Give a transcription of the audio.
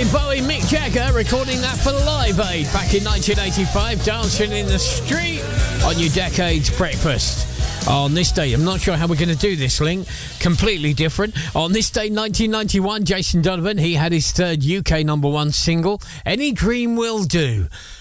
David Bowie, Mick Jagger recording that for Live Aid back in 1985, dancing in the street on your Decades Breakfast. On this day, I'm not sure how we're going to do this, Link. Completely different. On this day, 1991, Jason Donovan, he had his third UK number one single, Any Dream Will Do.